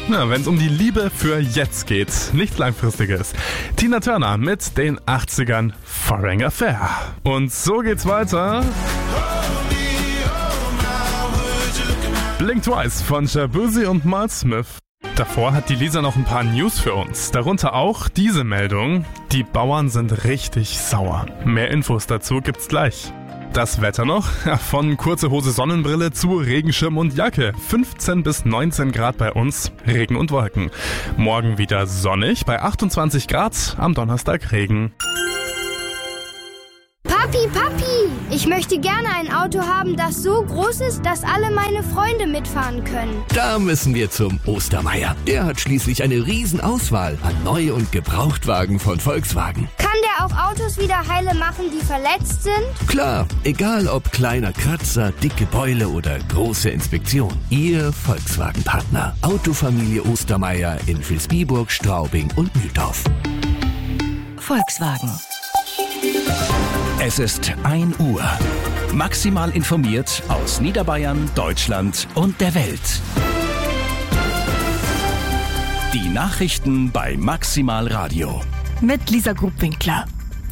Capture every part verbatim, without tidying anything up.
Ja, wenn es um die Liebe für jetzt geht, nichts Langfristiges. Tina Turner mit den achtzigern Foreign Affair. Und so geht's weiter. Blink Twice von Shaboozey und Miles Smith. Davor hat die Lisa noch ein paar News für uns. Darunter auch diese Meldung. Die Bauern sind richtig sauer. Mehr Infos dazu gibt's gleich. Das Wetter noch, von kurze Hose Sonnenbrille zu Regenschirm und Jacke. fünfzehn bis neunzehn Grad bei uns, Regen und Wolken. Morgen wieder sonnig, bei achtundzwanzig Grad, am Donnerstag Regen. Papi, Papi, ich möchte gerne ein Auto haben, das so groß ist, dass alle meine Freunde mitfahren können. Da müssen wir zum Ostermeier. Der hat schließlich eine Riesenauswahl an Neu- und Gebrauchtwagen von Volkswagen. Kann der auch Autos wieder heile machen, die verletzt sind? Klar, egal ob kleiner Kratzer, dicke Beule oder große Inspektion. Ihr Volkswagen-Partner. Autofamilie Ostermeier in Vilsbiburg, Straubing und Mühldorf. Volkswagen. Es ist ein Uhr. Maximal informiert aus Niederbayern, Deutschland und der Welt. Die Nachrichten bei Maximal Radio. Mit Lisa Grubwinkler.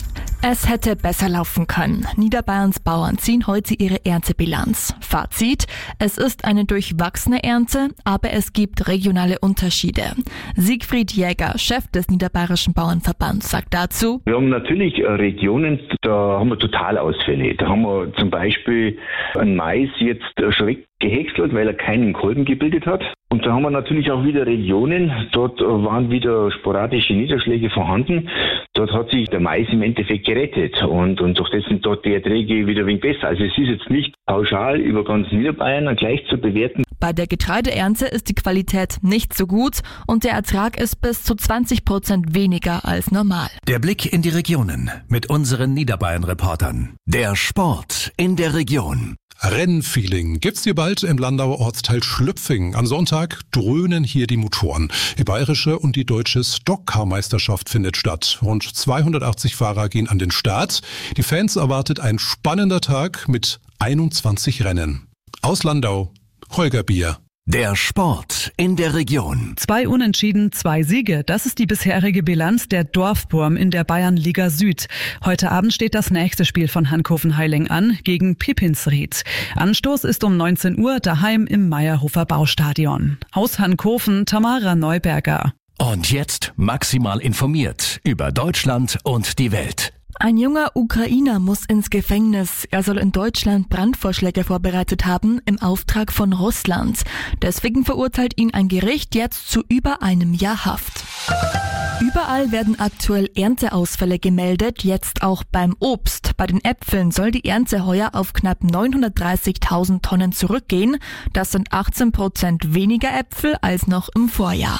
Es hätte besser laufen können. Niederbayerns Bauern ziehen heute ihre Erntebilanz. Fazit: Es ist eine durchwachsene Ernte, aber es gibt regionale Unterschiede. Siegfried Jäger, Chef des Niederbayerischen Bauernverbands, sagt dazu: Wir haben natürlich Regionen, da haben wir Totalausfälle. Da haben wir zum Beispiel einen Mais jetzt schräg gehäckselt, weil er keinen Kolben gebildet hat. Und da haben wir natürlich auch wieder Regionen, dort waren wieder sporadische Niederschläge vorhanden. Dort hat sich der Mais im Endeffekt gerettet und, und durch das sind dort die Erträge wieder ein wenig besser. Also es ist jetzt nicht pauschal über ganz Niederbayern gleich zu bewerten. Bei der Getreideernte ist die Qualität nicht so gut und der Ertrag ist bis zu zwanzig Prozent weniger als normal. Der Blick in die Regionen mit unseren Niederbayern-Reportern. Der Sport in der Region. Rennfeeling gibt's hier bald im Landauer Ortsteil Schlüpfing. Am Sonntag dröhnen hier die Motoren. Die bayerische und die deutsche Stockcar-Meisterschaft findet statt. Rund zweihundertachtzig Fahrer gehen an den Start. Die Fans erwartet ein spannender Tag mit einundzwanzig Rennen. Aus Landau, Holger Bier. Der Sport in der Region. Zwei Unentschieden, zwei Siege. Das ist die bisherige Bilanz der Dorfburm in der Bayernliga Süd. Heute Abend steht das nächste Spiel von Hankoven-Heiling an gegen Pipinsried. Anstoß ist um neunzehn Uhr daheim im Meierhofer Baustadion. Aus Hankoven, Tamara Neuberger. Und jetzt maximal informiert über Deutschland und die Welt. Ein junger Ukrainer muss ins Gefängnis. Er soll in Deutschland Brandvorschläge vorbereitet haben im Auftrag von Russland. Deswegen verurteilt ihn ein Gericht jetzt zu über einem Jahr Haft. Überall werden aktuell Ernteausfälle gemeldet, jetzt auch beim Obst. Bei den Äpfeln soll die Ernte heuer auf knapp neunhundertdreißigtausend Tonnen zurückgehen. Das sind achtzehn Prozent weniger Äpfel als noch im Vorjahr.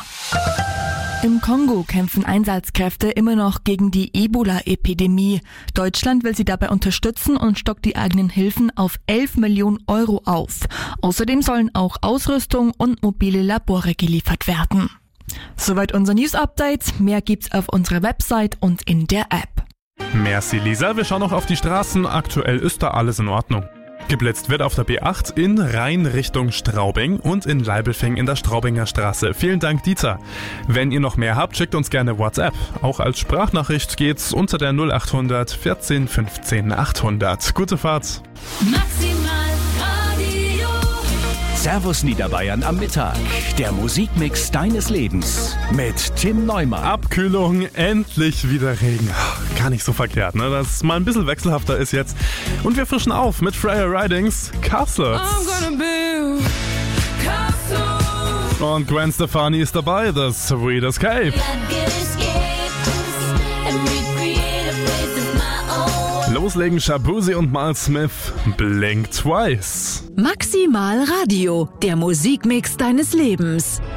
Im Kongo kämpfen Einsatzkräfte immer noch gegen die Ebola-Epidemie. Deutschland will sie dabei unterstützen und stockt die eigenen Hilfen auf elf Millionen Euro auf. Außerdem sollen auch Ausrüstung und mobile Labore geliefert werden. Soweit unser News-Update. Mehr gibt's auf unserer Website und in der App. Merci Lisa, wir schauen noch auf die Straßen. Aktuell ist da alles in Ordnung. Geblitzt wird auf der B acht in Rhein Richtung Straubing und in Leibelfing in der Straubinger Straße. Vielen Dank, Dieter. Wenn ihr noch mehr habt, schickt uns gerne WhatsApp. Auch als Sprachnachricht geht's unter der null acht hundert vierzehn fünfzehn achthundert. Gute Fahrt. Maximal Radio. Servus Niederbayern am Mittag. Der Musikmix deines Lebens mit Tim Neumann. Abkühlung, endlich wieder Regen. Gar nicht so verkehrt, ne? Dass es mal ein bisschen wechselhafter ist jetzt. Und wir frischen auf mit Freya Ridings Castle. Und Gwen Stefani ist dabei, The Sweet Escape. Loslegen Shaboozey und Miles Smith, Blink Twice. Maximal Radio, der Musikmix deines Lebens.